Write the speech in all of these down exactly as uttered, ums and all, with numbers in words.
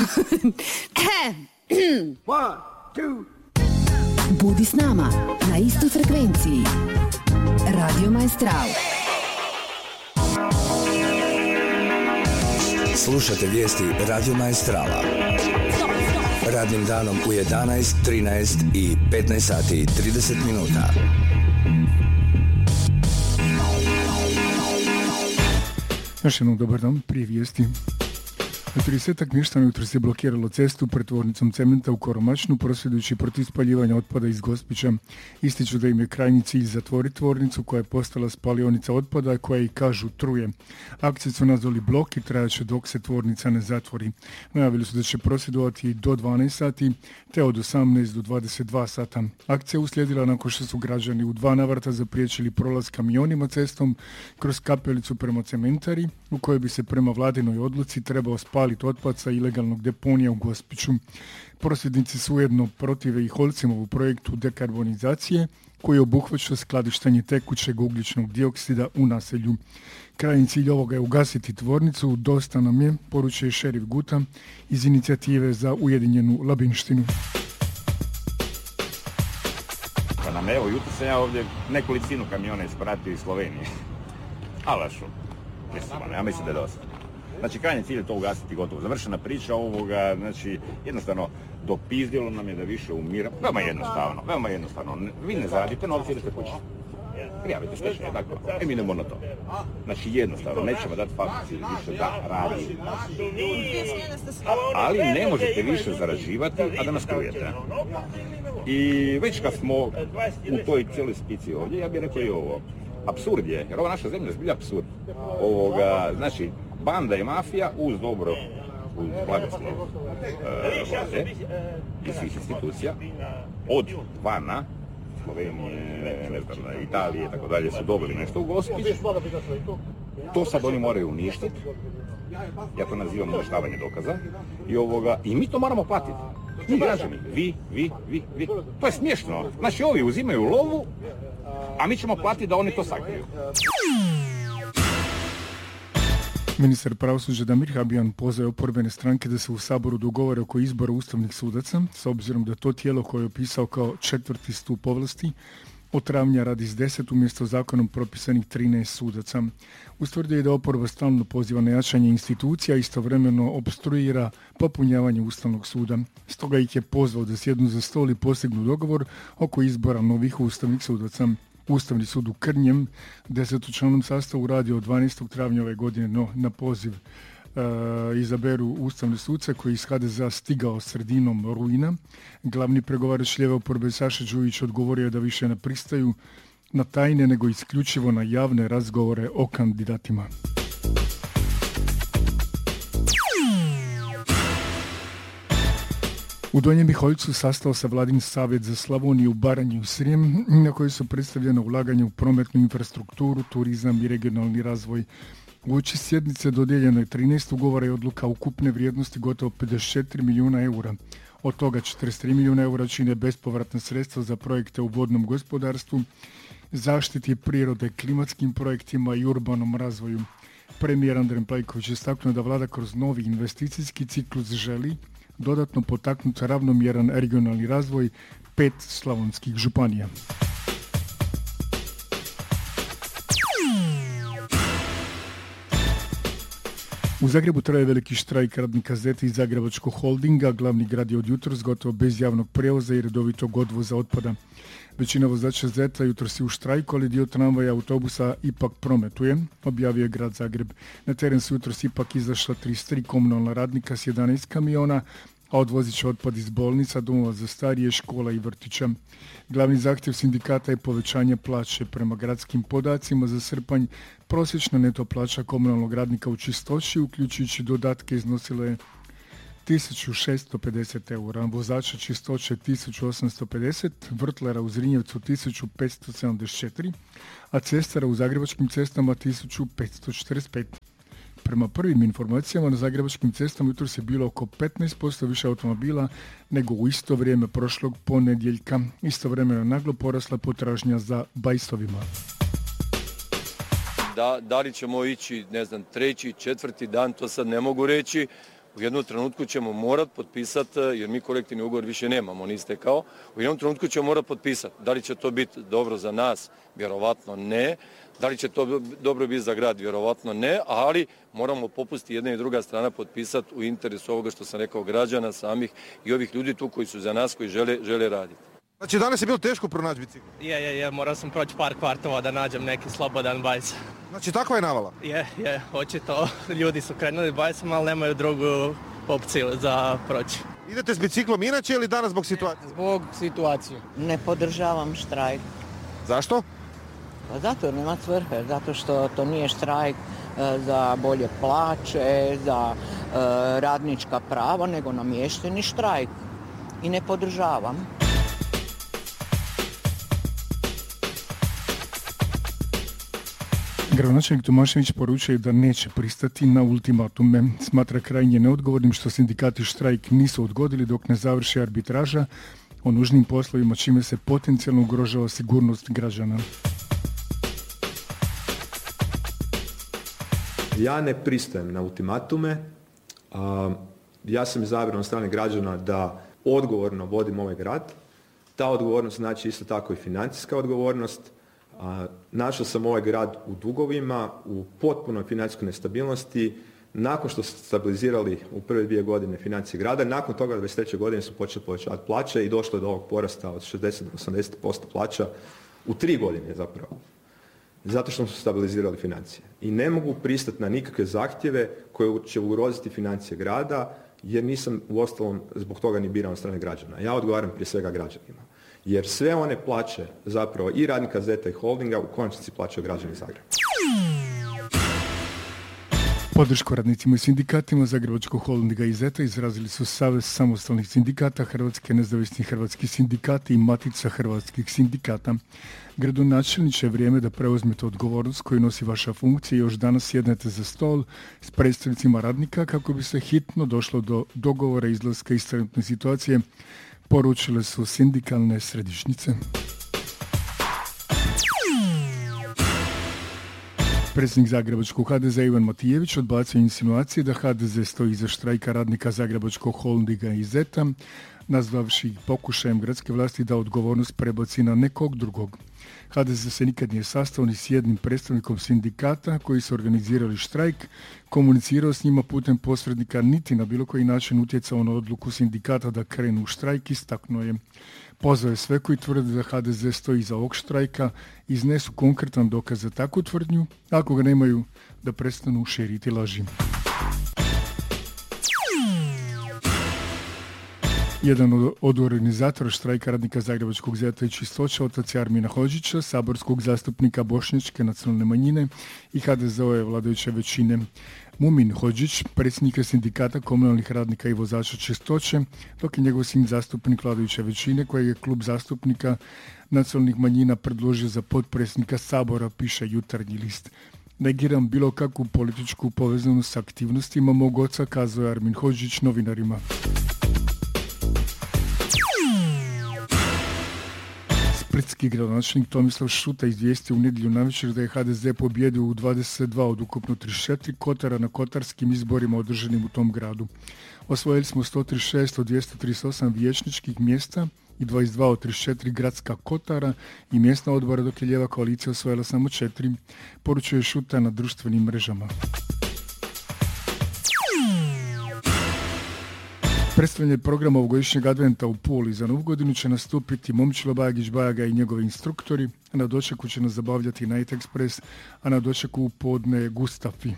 One, two. Budi s nama na istoj frekvenciji. Radio Maestral. Slušate vijesti Radio Maestrala. Radnim danom u jedanaest, trinaest i petnaest sati i trideset minuta. Još jednom dobar dan, prije vijesti. tridesetak mještana jutros je blokiralo cestu pred tvornicom cementa u Koromačnu, prosvjedujući protiv spaljivanja otpada iz Gospića. Ističu da im je krajnji cilj zatvoriti tvornicu koja je postala spalionica otpada koja i kažu truje. Akcije su nazvali blok i trajaće dok se tvornica ne zatvori. Najavili su da će prosvjedovati do dvanaest sati te od osamnaest do dvadeset dva sata. Akcija uslijedila nakon što su građani u dva navrata zapriječili prolaz kamionima cestom kroz kapelicu prema cementari u kojoj bi se prema vladinoj odluci trebao spaliti otpad sa ilegalnog deponija u Gospiću. Prosvjednici su ujedno protive i Holcimovu projektu dekarbonizacije koji obuhvaća skladištenje tekućeg ugljičnog dioksida u naselju. Krajnji cilj ovoga je ugasiti tvornicu, dosta nam je, poručuje šerif Guta iz inicijative za ujedinjenu Labinštinu. Pa nam evo, jutro sam ja ovdje nekolicinu kamiona ispratio iz Slovenije. Alašu. Mislim, ja mislim da je dosta. Znači, krajnji cilj je to ugasiti gotovo. Završena priča ovoga, znači, jednostavno, dopizdilo nam je da više umira. Veoma jednostavno, veoma jednostavno. Vi ne zaradite novci, idete kući. Prijavite stečaj, tako. E, mi idemo na to. Znači, jednostavno, nećemo dati fabrici više da radi. Ali ne možete više zarađivati, a da nas krujete. I već kad smo u toj cijeloj spici ovdje, ja bih rekao i ovo. Apsurd je, jer ova naša zemlja je zbilja apsurd. Ovoga, znači, banda i mafija uz dobro, uz blagoslov e, vlade i svih institucija, od vana, Slovenije, ne znam, Italije i tako dalje, su dobili nešto u Gospić. To sad oni moraju uništiti. Ja to nazivam uništavanje dokaza. I, ovoga, i mi to moramo platiti. Mi građani, vi, vi, vi, vi. To je smiješno. Znači, ovi uzimaju lovu, a mi ćemo platiti da oni to sakriju. Ministar pravosuđa Damir Habijan pozvao oporbene stranke da se u Saboru dogovore oko izbora ustavnih sudaca, s obzirom da to tijelo koje je opisao kao četvrti stup ovlasti od travnja radi s deset umjesto zakonom propisanih trinaest sudaca. Ustvrdio je da oporba stalno poziva na jačanje institucija i istovremeno opstruira popunjavanje Ustavnog suda. Stoga ih je pozvao da sjednu za stol i postignu dogovor oko izbora novih ustavnih sudaca. Ustavni sud u Krnjem desetočlanom sastavu radi od dvanaestog travnja ove godine, no na poziv e, izaberu ustavne suce koji iz ha de zea stigao sredinom rujna. Glavni pregovarač lijeve oporbe Saša Đujić odgovorio da više ne pristaju na tajne nego isključivo na javne razgovore o kandidatima. U Donjem Miholjcu sastao se Vladin savjet za Slavoniju, Baranju i Srijem, na koji su predstavljena ulaganja u prometnu infrastrukturu, turizam i regionalni razvoj. U oči sjednice dodijeljeno je trinaest ugovora i odluka ukupne vrijednosti gotovo pedeset četiri milijuna eura. Od toga četrdeset tri milijuna eura čine bespovratna sredstva za projekte u vodnom gospodarstvu, zaštiti prirode, klimatskim projektima i urbanom razvoju. Premijer Andrej Plenković je istaknuo da vlada kroz novi investicijski ciklus želi dodatno potaknuti ravnomjeran regionalni razvoj pet slavonskih županija. U Zagrebu traje veliki štrajk radnika Zete iz Zagrebačkog holdinga. Glavni grad je od jutros gotovo bez javnog prijevoza i redovitog odvoza otpada. Većina vozača Zeta jutros je u štrajku, ali dio tramvaja i autobusa ipak prometuje, objavio je grad Zagreb. Na teren su jutros ipak izašla trideset tri komunalna radnika s jedanaest kamiona, a odvozit će otpad iz bolnica, domova za starije, škola i vrtića. Glavni zahtjev sindikata je povećanje plaće. Prema gradskim podacima za srpanj prosječna neto plaća komunalnog radnika u čistoći, uključujući dodatke, iznosila je tisuću šesto pedeset eura, vozača čistoće tisuću osamsto pedeset, vrtlera u Zrinjevcu tisuću petsto sedamdeset četiri, a cestara u Zagrebačkim cestama tisuću petsto četrdeset pet. Prema prvim informacijama na Zagrebačkim cestama jutros je bilo oko petnaest posto više automobila nego u isto vrijeme prošlog ponedjeljka. Istovremeno naglo porasla potražnja za bajsovima. Da, da li ćemo ići, ne znam, treći, četvrti dan, to sad ne mogu reći. U jednom trenutku ćemo morati potpisati, jer mi kolektivni ugovor više nemamo, on istekao. U jednom trenutku ćemo morati potpisati. Da li će to biti dobro za nas? Vjerovatno ne. Da li će to dobro biti za grad? Vjerovatno ne, ali moramo popustiti jedna i druga strana potpisati u interesu ovoga što sam rekao građana samih i ovih ljudi tu koji su za nas, koji žele, žele raditi. Znači danas je bilo teško pronaći bicikl? Je, je, je, morao sam proći par kvartova da nađem neki slobodan bajs. Znači takva je navala? Je, je, očito ljudi su krenuli bajsom, ali nemaju drugu opciju za proći. Idete s biciklom inače ili danas zbog situacije? Zbog situacije. Ne podržavam štrajk. Zašto? Pa zato jer nema svrhe, zato što to nije štrajk e, za bolje plaće, za e, radnička prava, nego namješteni štrajk. I ne podržavam. Gradonačelnik Tomašević poručuje da neće pristati na ultimatume. Smatra krajnje neodgovornim što sindikati štrajk nisu odgodili dok ne završi arbitraža o nužnim poslovima, čime se potencijalno ugrožava sigurnost građana. Ja ne pristajem na ultimatume. Ja sam izabran od strane građana da odgovorno vodim ovaj grad. Ta odgovornost znači isto tako i financijska odgovornost. Našao sam ovaj grad u dugovima, u potpunoj financijskoj nestabilnosti. Nakon što su stabilizirali u prve dvije godine financije grada, nakon toga dvadeset treće godine su počeli povećavati plaće i došlo je do ovog porasta od šezdeset do osamdeset posto plaća u tri godine zapravo. Zato što su stabilizirali financije. I ne mogu pristati na nikakve zahtjeve koje će ugroziti financije grada, jer nisam uostalom zbog toga ni biran od strane građana. Ja odgovaram prije svega građanima. Jer sve one plaće, zapravo i radnika Zeta i Holdinga, u konačnici plaćaju građani Zagreba. Podršku radnicima i sindikatima Zagrebačkog Holdinga i Zeta izrazili su Savez samostalnih sindikata, Hrvatske nezavisni hrvatski sindikati i Matica hrvatskih sindikata. Gradonačelniče, je vrijeme da preuzmete odgovornost koju nosi vaša funkcija i još danas sjednete za stol s predstavnicima radnika kako bi se hitno došlo do dogovora izlaska iz trenutne situacije, poručile su sindikalne središnjice. Predsjednik Zagrebačkog ha de zea Ivan Matijević odbacio insinuacije da ha de ze stoji iza štrajka radnika Zagrebačkog Holdinga i Zeta, nazvavši ih pokušajem gradske vlasti da odgovornost prebaci na nekog drugog. ha de ze se nikad nije sastao ni s jednim predstavnikom sindikata koji su organizirali štrajk, komunicirao s njima putem posrednika, niti na bilo koji način utjecao na odluku sindikata da krenu u štrajk, istaknuo je. Pozvao je sve koji tvrde da ha de ze stoji iza ovog štrajka, iznesu konkretan dokaz za takvu tvrdnju, ako ga nemaju, da prestanu širiti laži. Jedan od, od organizatora štrajka radnika Zagrebačkog Zeta i Čistoća, otac Armina Hodžića, saborskog zastupnika bošnjačke nacionalne manjine i ha de zeove vladajuće većine. Mumin Hodžić, predsjednik sindikata komunalnih radnika i vozača Čistoće, dok je njegov sin zastupnik vladajuće većine, kojeg je klub zastupnika nacionalnih manjina predložio za potpredsjednika Sabora, piše Jutarnji list. Negiram bilo kakvu političku povezanost s aktivnostima mog oca, kazao je Armin Hodžić novinarima. Splitski gradonačelnik Tomislav Šuta izvijestio u nedjelju navečer da je ha de ze pobjedio u dvadeset dva od ukupno trideset četiri kotara na kotarskim izborima održanim u tom gradu. Osvojili smo sto trideset šest od dvjesto trideset osam vijećničkih mjesta i dvadeset dva od trideset četiri gradska kotara i mjesna odbora, dok je lijeva koalicija osvojila samo četiri, poručuje Šuta na društvenim mrežama. Predstavljanje programa ovogodišnjeg adventa u Puli za novu godinu će nastupiti Momčilo Bajagić Bajaga i njegovi instruktori, a na dočeku će nas zabavljati Night Express, a na dočeku u podne Gustafi.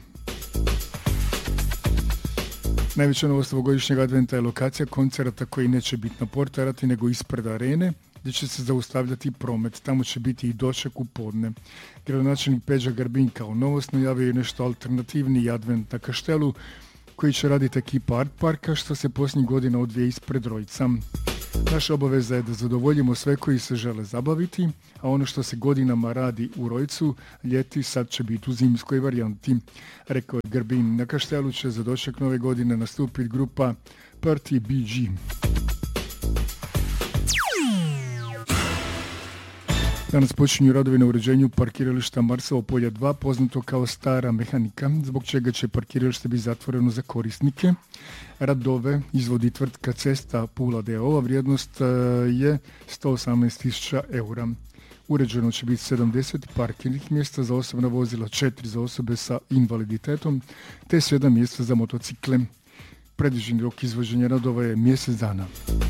Najveća novost ovogodišnjeg adventa je lokacija koncerta koji neće biti na Portarati nego ispred arene, gdje će se zaustavljati promet. Tamo će biti i doček u podne. Gradonačelnik Peđa Grbin kao novost najavio je nešto alternativni advent na Kaštelu, koji će raditi ekipa Art Parka, što se posljednjih godina odvije ispred Rojca. Naša obaveza je da zadovoljimo sve koji se žele zabaviti, a ono što se godinama radi u Rojcu, ljeti sad će biti u zimskoj varijanti, rekao je Grbin. Na Kaštelu će za doček nove godine nastupiti grupa Party bi dži. Danas počinju radovi na uređenju parkirališta Marsovo polje dva, poznato kao Stara Mehanika, zbog čega će parkiralište biti zatvoreno za korisnike. Radove izvodi tvrtka Cesta Pula d o o, vrijednost je sto osamnaest tisuća eura. Uređeno će biti sedamdeset parkirnih mjesta za osobna vozila, četiri za osobe sa invaliditetom, te sedam mjesta za motocikle. Predviđeni rok izvođenja radova je mjesec dana.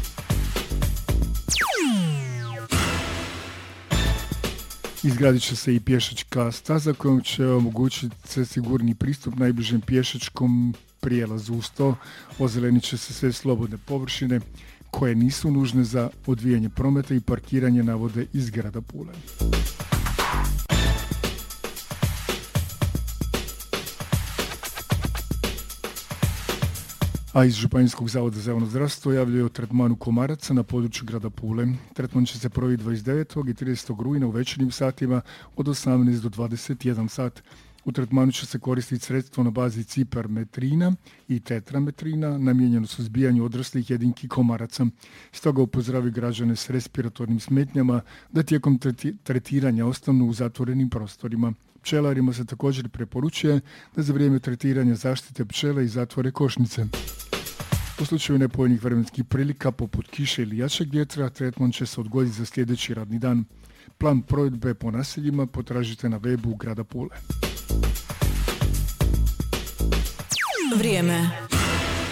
Izgradit će se i pješačka staza kojom će omogućiti sigurni pristup najbližem pješačkom prijelazu. Uz to ozelenit će se sve slobodne površine koje nisu nužne za odvijanje prometa i parkiranje navode iz grada Pule. A iz Županijskog zavoda za javno zdravstvo javljaju o tretmanu komaraca na području grada Pule. Tretman će se provesti dvadeset devetog i tridesetog rujna u večernjim satima od osamnaest do dvadeset jedan sat. U tretmanu će se koristiti sredstvo na bazi cipermetrina i tetrametrina namijenjeno suzbijanju odraslih jedinki komaraca. Stoga upozoravaju građane s respiratornim smetnjama da tijekom tretiranja ostanu u zatvorenim prostorima. Pčelarima se također preporučuje da za vrijeme tretiranja zaštite pčele i zatvore košnice. U slučaju nepovoljnih vremenskih prilika poput kiše ili jačeg vjetra, tretman će se odgoditi za sljedeći radni dan. Plan provedbe po naseljima potražite na webu grada Pule. Vrijeme.